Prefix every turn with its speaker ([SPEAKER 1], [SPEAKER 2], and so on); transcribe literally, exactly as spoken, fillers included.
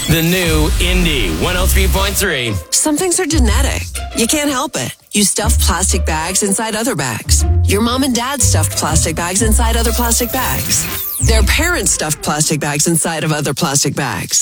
[SPEAKER 1] The new Indie one oh three point three.
[SPEAKER 2] Some things are genetic. You can't help it. You stuff plastic bags inside other bags. Your mom and dad stuffed plastic bags inside other plastic bags. Their parents stuffed plastic bags inside of other plastic bags.